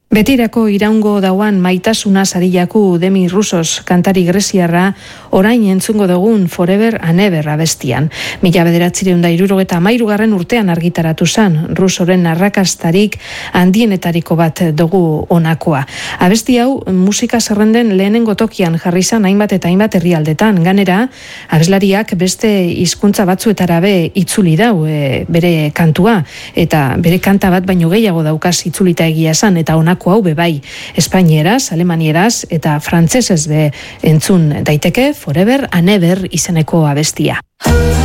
Betirako iraungo dauan maitasuna sariaku Demi Roussos kantari greziarra orain entzungo dugun Forever and Ever abestian. 1973 urtean argitaratu zen, Roussoren arrakastarik handienetariko bat dugu honakoa. Abesti hau musika zerrenden lehenengo tokian jarri zen hainbat eta hainbat herrialdetan. Ganera, abeslariak beste hizkuntza batzuetara be itzuli dau bere kantua, eta bere kanta bat baino gehiago daukaz itzulita egia esan, eta honako hau bebai, espainieraz, alemanieraz eta frantsesez be entzun daiteke Forever and Ever izeneko abestia.